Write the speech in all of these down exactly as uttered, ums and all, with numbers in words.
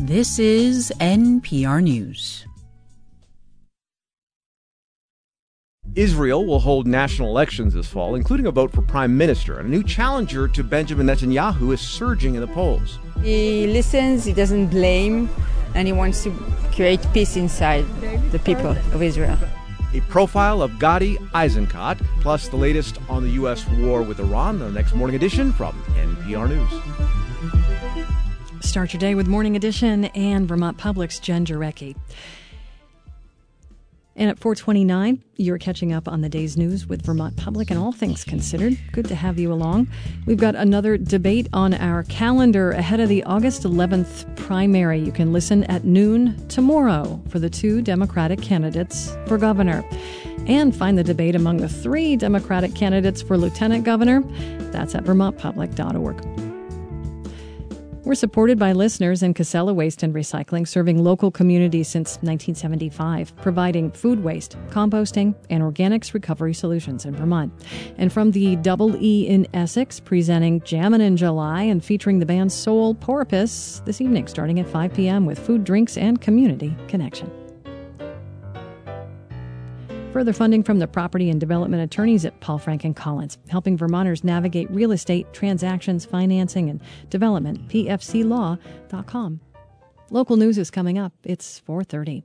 This is N P R News. Israel will hold national elections this fall, including a vote for prime minister. And a new challenger to Benjamin Netanyahu is surging in the polls. He listens, he doesn't blame, and he wants to create peace inside the people of Israel. A profile of Gadi Eisenkot, plus the latest on the U S war with Iran, the next morning edition from N P R News. Start your day with Morning Edition and Vermont Public's Jen Jarecki. And at four twenty-nine, you're catching up on the day's news with Vermont Public and All Things Considered. Good to have you along. We've got another debate on our calendar ahead of the August eleventh primary. You can listen at noon tomorrow for the two Democratic candidates for governor. And find the debate among the three Democratic candidates for lieutenant governor. That's at vermont public dot org. We're supported by listeners in Casella Waste and Recycling, serving local communities since nineteen seventy-five, providing food waste, composting, and organics recovery solutions in Vermont. And from the Double E in Essex, presenting Jammin' in July and featuring the band Soul Porpoise this evening, starting at five p.m. with food, drinks, and community connection. Further funding from the property and development attorneys at Paul Frank and Collins, helping Vermonters navigate real estate, transactions, financing, and development. P F C law dot com. Local news is coming up. It's four thirty.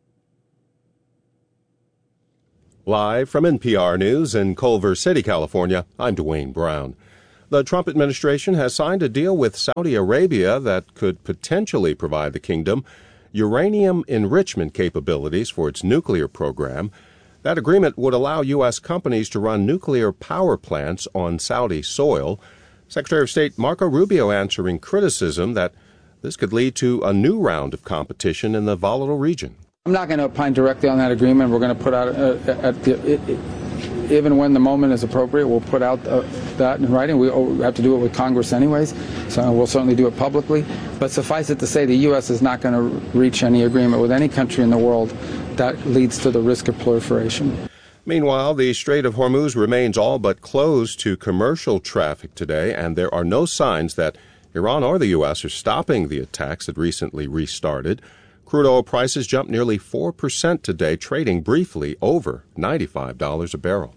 Live from N P R News in Culver City, California, I'm Dwayne Brown. The Trump administration has signed a deal with Saudi Arabia that could potentially provide the kingdom uranium enrichment capabilities for its nuclear program. That agreement would allow U S companies to run nuclear power plants on Saudi soil. Secretary of State Marco Rubio answering criticism that this could lead to a new round of competition in the volatile region. I'm not going to opine directly on that agreement. We're going to put out, uh, at the, it, it, even when the moment is appropriate, we'll put out uh, that in writing. We have to do it with Congress anyways, so we'll certainly do it publicly. But suffice it to say, the U S is not going to reach any agreement with any country in the world that leads to the risk of proliferation. Meanwhile, the Strait of Hormuz remains all but closed to commercial traffic today, and there are no signs that Iran or the U S are stopping the attacks that recently restarted. Crude oil prices jumped nearly four percent today, trading briefly over ninety-five dollars a barrel.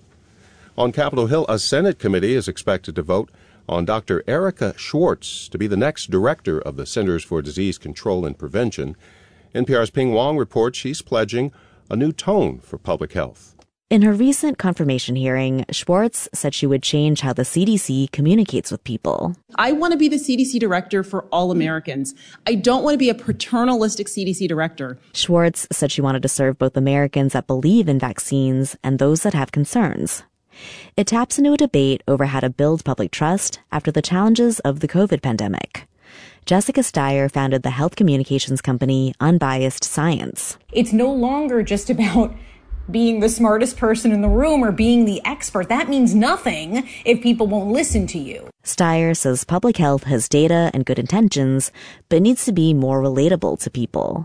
On Capitol Hill, a Senate committee is expected to vote on Doctor Erica Schwartz to be the next director of the Centers for Disease Control and Prevention. N P R's Ping Wong reports she's pledging a new tone for public health. In her recent confirmation hearing, Schwartz said she would change how the C D C communicates with people. I want to be the C D C director for all Americans. I don't want to be a paternalistic C D C director. Schwartz said she wanted to serve both Americans that believe in vaccines and those that have concerns. It taps into a debate over how to build public trust after the challenges of the COVID pandemic. Jessica Steyer founded the health communications company Unbiased Science. It's no longer just about being the smartest person in the room or being the expert. That means nothing if people won't listen to you. Steyer says public health has data and good intentions, but needs to be more relatable to people.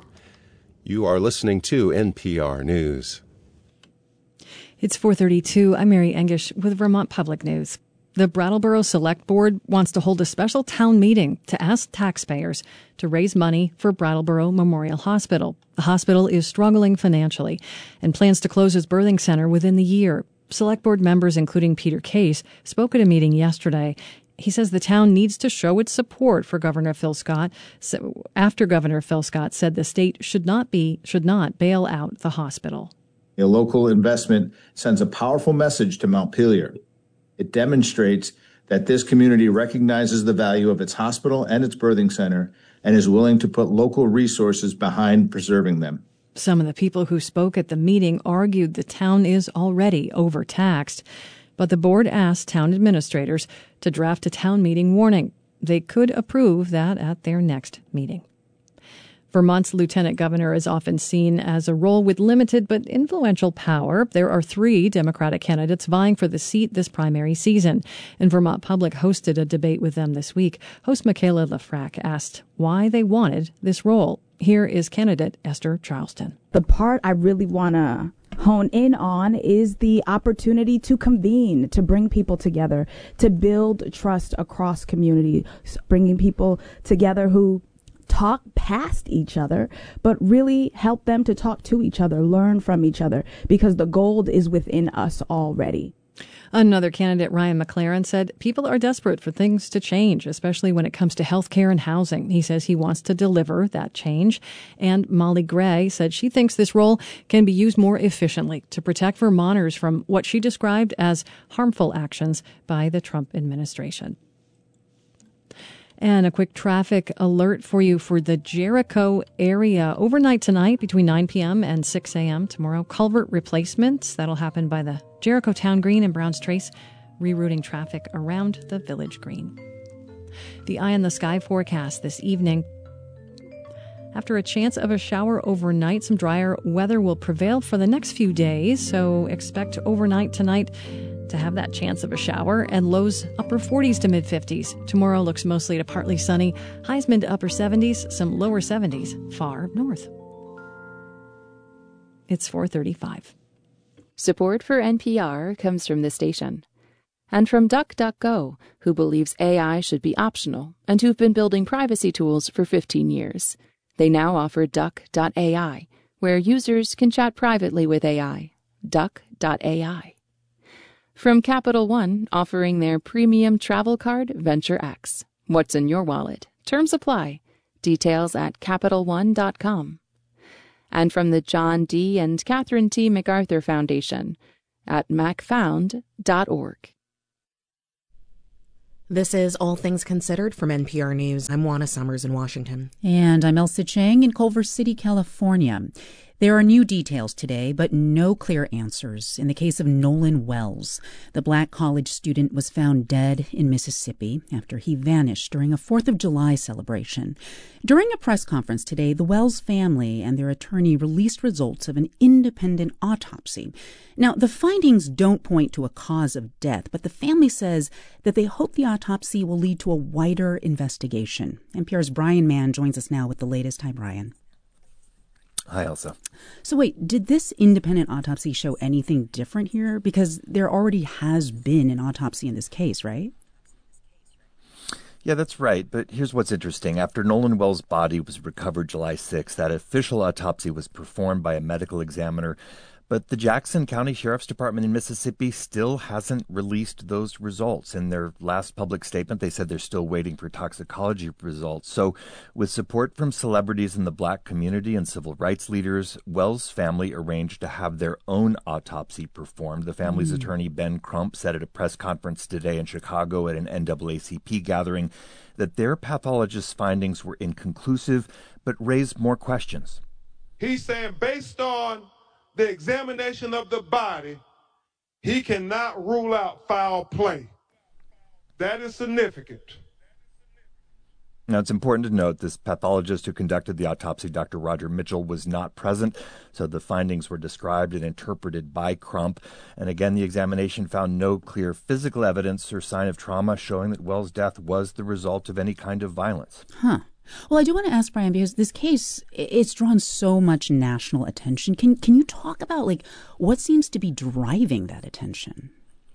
You are listening to N P R News. It's four thirty-two. I'm Mary Engish with Vermont Public News. The Brattleboro Select Board wants to hold a special town meeting to ask taxpayers to raise money for Brattleboro Memorial Hospital. The hospital is struggling financially and plans to close its birthing center within the year. Select Board members, including Peter Case, spoke at a meeting yesterday. He says the town needs to show its support for Governor Phil Scott so after Governor Phil Scott said the state should not be should not bail out the hospital. A local investment sends a powerful message to Montpelier. It demonstrates that this community recognizes the value of its hospital and its birthing center and is willing to put local resources behind preserving them. Some of the people who spoke at the meeting argued the town is already overtaxed, but the board asked town administrators to draft a town meeting warning. They could approve that at their next meeting. Vermont's lieutenant governor is often seen as a role with limited but influential power. There are three Democratic candidates vying for the seat this primary season, and Vermont Public hosted a debate with them this week. Host Michaela Lafrac asked why they wanted this role. Here is candidate Esther Charleston. The part I really want to hone in on is the opportunity to convene, to bring people together, to build trust across communities, bringing people together who talk past each other, but really help them to talk to each other, learn from each other, because the gold is within us already. Another candidate, Ryan McLaren, said people are desperate for things to change, especially when it comes to health care and housing. He says he wants to deliver that change. And Molly Gray said she thinks this role can be used more efficiently to protect Vermonters from what she described as harmful actions by the Trump administration. And a quick traffic alert for you for the Jericho area. Overnight tonight between nine p.m. and six a.m. tomorrow, culvert replacements. That'll happen by the Jericho Town Green and Browns Trace, rerouting traffic around the Village Green. The eye in the sky forecast this evening. After a chance of a shower overnight, some drier weather will prevail for the next few days. So expect overnight tonight to have that chance of a shower, and lows upper forties to mid fifties. Tomorrow looks mostly to partly sunny, highs mid to upper seventies, some lower seventies far north. It's four thirty-five. Support for N P R comes from this station and from DuckDuckGo, who believes A I should be optional and who've been building privacy tools for fifteen years. They now offer Duck dot A I, where users can chat privately with A I. Duck dot A I. From Capital One, offering their premium travel card, Venture X. What's in your wallet? Terms apply. Details at Capital One dot com. And from the John D. and Catherine T. MacArthur Foundation at mac found dot org. This is All Things Considered from N P R News. I'm Juana Summers in Washington. And I'm Elsa Chang in Culver City, California. There are new details today, but no clear answers in the case of Nolan Wells. The black college student was found dead in Mississippi after he vanished during a fourth of July celebration. During a press conference today, the Wells family and their attorney released results of an independent autopsy. Now, the findings don't point to a cause of death, but the family says that they hope the autopsy will lead to a wider investigation. N P R's Brian Mann joins us now with the latest. Hi, Brian. Hi, Elsa. So wait, did this independent autopsy show anything different here? Because there already has been an autopsy in this case, right? Yeah, that's right. But here's what's interesting. After Nolan Wells' body was recovered July sixth, that official autopsy was performed by a medical examiner. But the Jackson County Sheriff's Department in Mississippi still hasn't released those results. In their last public statement, they said they're still waiting for toxicology results. So with support from celebrities in the black community and civil rights leaders, Wells' family arranged to have their own autopsy performed. The family's mm. attorney, Ben Crump, said at a press conference today in Chicago at an N double A C P gathering that their pathologist's findings were inconclusive but raised more questions. He's saying based on the examination of the body, he cannot rule out foul play. That is significant. Now, it's important to note this pathologist who conducted the autopsy, Doctor Roger Mitchell, was not present, so the findings were described and interpreted by Crump. And again, the examination found no clear physical evidence or sign of trauma showing that Wells' death was the result of any kind of violence. Huh. Well, I do want to ask, Brian, because this case, it's drawn so much national attention. Can can you talk about, like, what seems to be driving that attention?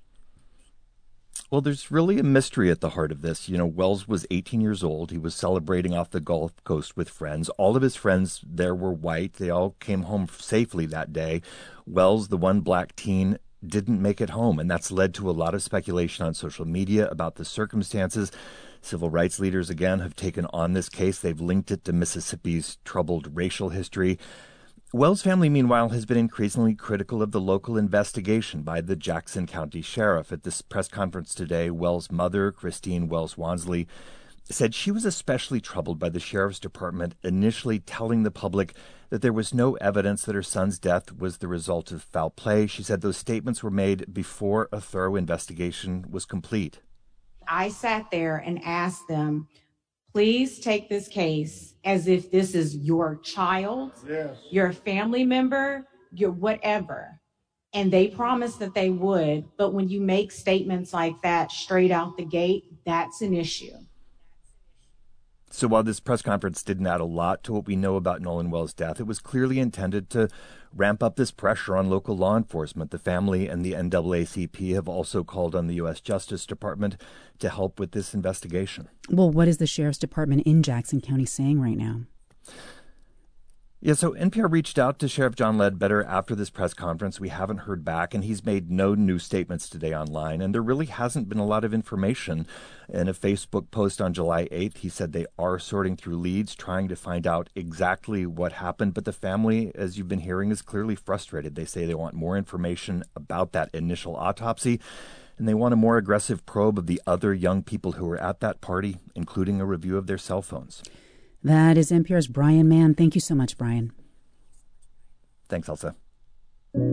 Well, there's really a mystery at the heart of this. You know, Wells was eighteen years old. He was celebrating off the Gulf Coast with friends. All of his friends there were white. They all came home safely that day. Wells, the one black teen, didn't make it home, and that's led to a lot of speculation on social media about the circumstances. Civil rights leaders, again, have taken on this case. They've linked it to Mississippi's troubled racial history. Wells' family, meanwhile, has been increasingly critical of the local investigation by the Jackson County Sheriff. At this press conference today, Wells' mother, Christine Wells Wansley, said she was especially troubled by the Sheriff's Department initially telling the public that there was no evidence that her son's death was the result of foul play. She said those statements were made before a thorough investigation was complete. I sat there and asked them, please take this case as if this is your child, yes. your family member, your whatever. And they promised that they would. But when you make statements like that straight out the gate, that's an issue. So while this press conference didn't add a lot to what we know about Nolan Wells' death, it was clearly intended to ramp up this pressure on local law enforcement. The family and the N double A C P have also called on the U S Justice Department to help with this investigation. Well, what is the Sheriff's Department in Jackson County saying right now? Yeah, so N P R reached out to Sheriff John Ledbetter after this press conference. We haven't heard back, and he's made no new statements today online, and there really hasn't been a lot of information. In a Facebook post on July eighth, he said they are sorting through leads, trying to find out exactly what happened, but the family, as you've been hearing, is clearly frustrated. They say they want more information about that initial autopsy, and they want a more aggressive probe of the other young people who were at that party, including a review of their cell phones. That is N P R's Brian Mann. Thank you so much, Brian. Thanks, Elsa.